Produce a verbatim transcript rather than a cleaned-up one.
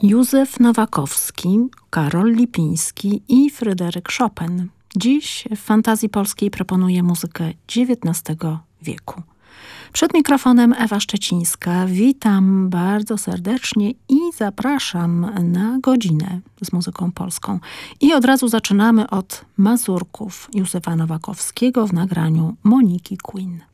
Józef Nowakowski, Karol Lipiński i Fryderyk Chopin. Dziś w Fantazji Polskiej proponuję muzykę dziewiętnastego wieku. Przed mikrofonem Ewa Szczecińska. Witam bardzo serdecznie i zapraszam na godzinę z muzyką polską. I od razu zaczynamy od Mazurków Józefa Nowakowskiego w nagraniu Moniki Queen.